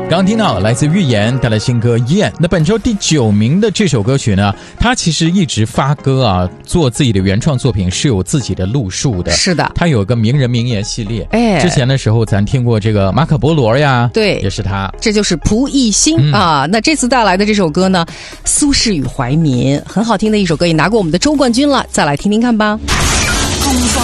刚听到来自预言带来新歌《燕》。那本周第9名的这首歌曲呢，他其实一直发歌啊，做自己的原创作品是有自己的路数的。 是的， 他有一个名人名言系列。 哎， 之前的时候咱听过这个马可波罗呀， 对， 也是他。 这就是蒲熠星啊。那这次带来的这首歌呢，苏轼与怀民，很好听的一首歌，也拿过我们的周冠军了。再来听听看吧。 东方